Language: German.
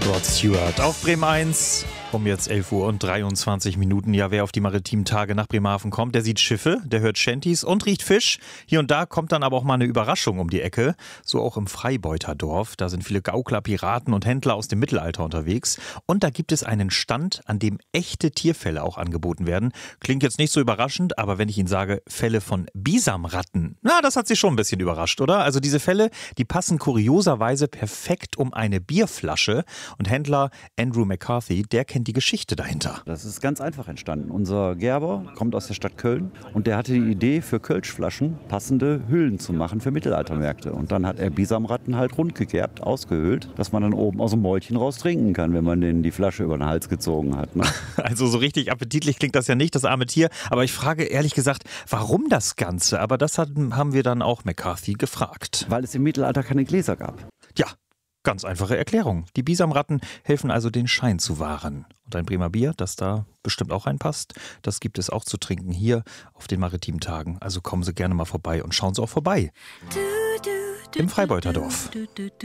Rod Stewart auf Bremen 1. Um jetzt 11:23 Uhr. Ja, wer auf die maritimen Tage nach Bremerhaven kommt, der sieht Schiffe, der hört Shanties und riecht Fisch. Hier und da kommt dann aber auch mal eine Überraschung um die Ecke. So auch im Freibeuterdorf. Da sind viele Gaukler, Piraten und Händler aus dem Mittelalter unterwegs. Und da gibt es einen Stand, an dem echte Tierfälle auch angeboten werden. Klingt jetzt nicht so überraschend, aber wenn ich Ihnen sage, Fälle von Bisamratten, na, das hat Sie schon ein bisschen überrascht, oder? Also diese Fälle, die passen kurioserweise perfekt um eine Bierflasche. Und Händler Andrew McCarthy, der kennt die Geschichte dahinter. Das ist ganz einfach entstanden. Unser Gerber kommt aus der Stadt Köln und der hatte die Idee, für Kölschflaschen passende Hüllen zu machen für Mittelaltermärkte. Und dann hat er Bisamratten halt rund gegerbt, ausgehöhlt, dass man dann oben aus dem Mäulchen raus trinken kann, wenn man denen die Flasche über den Hals gezogen hat. Ne? Also so richtig appetitlich klingt das ja nicht, das arme Tier. Aber ich frage ehrlich gesagt, warum das Ganze? Aber das haben wir dann auch McCarthy gefragt. Weil es im Mittelalter keine Gläser gab. Ja. Ganz einfache Erklärung. Die Bisamratten helfen also, den Schein zu wahren. Und ein Bremer Bier, das da bestimmt auch reinpasst, das gibt es auch zu trinken hier auf den maritimen Tagen. Also kommen Sie gerne mal vorbei und schauen Sie auch vorbei im Freibeuterdorf.